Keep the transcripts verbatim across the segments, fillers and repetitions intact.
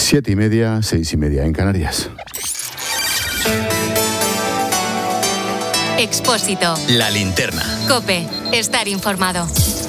Siete y media, seis y media en Canarias. Expósito. La linterna. COPE. Estar informado.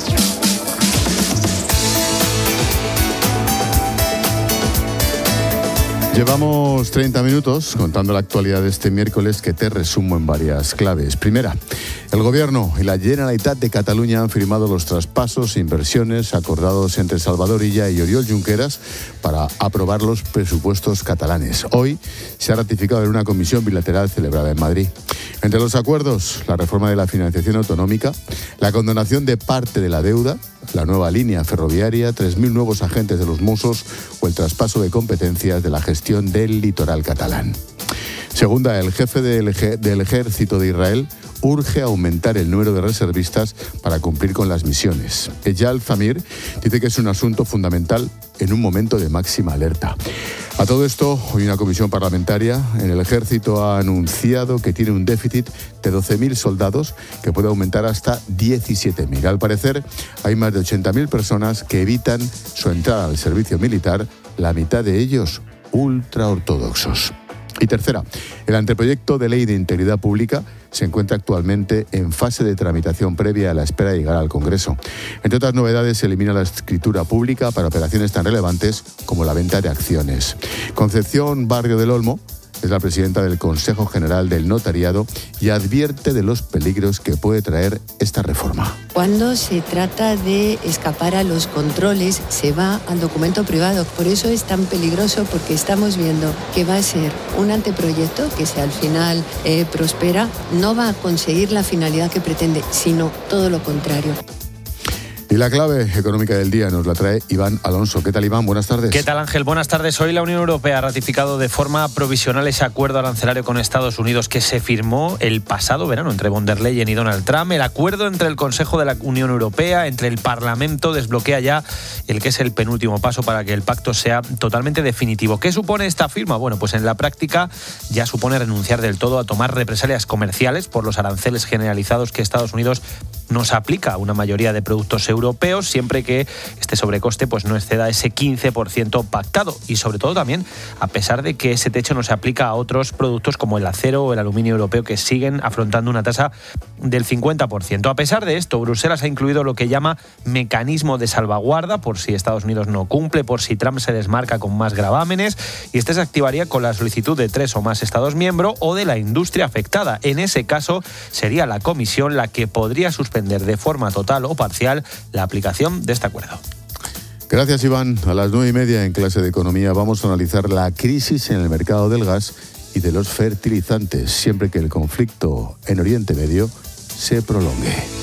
Llevamos treinta minutos contando la actualidad de este miércoles, que te resumo en varias claves. Primera, el Gobierno y la Generalitat de Cataluña han firmado los traspasos e inversiones acordados entre Salvador Illa y Oriol Junqueras para aprobar los presupuestos catalanes. Hoy se ha ratificado en una comisión bilateral celebrada en Madrid. Entre los acuerdos, la reforma de la financiación autonómica, la condonación de parte de la deuda, la nueva línea ferroviaria, tres mil nuevos agentes de los Mossos o el traspaso de competencias de la gestión del litoral catalán. Segunda, el jefe del, del Ejército de Israel urge aumentar el número de reservistas para cumplir con las misiones. Eyal Zamir dice que es un asunto fundamental en un momento de máxima alerta. A todo esto, hoy una comisión parlamentaria en el Ejército ha anunciado que tiene un déficit de doce mil soldados que puede aumentar hasta diecisiete mil. Al parecer, hay más de ochenta mil personas que evitan su entrada al servicio militar, la mitad de ellos ultraortodoxos. Y tercera, el anteproyecto de ley de integridad pública se encuentra actualmente en fase de tramitación previa a la espera de llegar al Congreso. Entre otras novedades, se elimina la escritura pública para operaciones tan relevantes como la venta de acciones. Concepción Barrio del Olmo es la presidenta del Consejo General del Notariado y advierte de los peligros que puede traer esta reforma. Cuando se trata de escapar a los controles, se va al documento privado. Por eso es tan peligroso, porque estamos viendo que va a ser un anteproyecto que, si al final eh, prospera, no va a conseguir la finalidad que pretende, sino todo lo contrario. Y la clave económica del día nos la trae Iván Alonso. ¿Qué tal, Iván? Buenas tardes. ¿Qué tal, Ángel? Buenas tardes. Hoy la Unión Europea ha ratificado de forma provisional ese acuerdo arancelario con Estados Unidos que se firmó el pasado verano entre von der Leyen y Donald Trump. El acuerdo entre el Consejo de la Unión Europea, entre el Parlamento, desbloquea ya el que es el penúltimo paso para que el pacto sea totalmente definitivo. ¿Qué supone esta firma? Bueno, pues en la práctica ya supone renunciar del todo a tomar represalias comerciales por los aranceles generalizados que Estados Unidos nos aplica a una mayoría de productos europeos, siempre que este sobrecoste pues no exceda ese quince por ciento pactado, y sobre todo también a pesar de que ese techo no se aplica a otros productos como el acero o el aluminio europeo, que siguen afrontando una tasa del cincuenta por ciento. A pesar de esto, Bruselas ha incluido lo que llama mecanismo de salvaguarda por si Estados Unidos no cumple, por si Trump se desmarca con más gravámenes, y este se activaría con la solicitud de tres o más Estados miembros o de la industria afectada. En ese caso sería la Comisión la que podría suspender de forma total o parcial la aplicación de este acuerdo. Gracias, Iván. A las nueve y media en Clase de Economía vamos a analizar la crisis en el mercado del gas y de los fertilizantes, siempre que el conflicto en Oriente Medio se prolongue.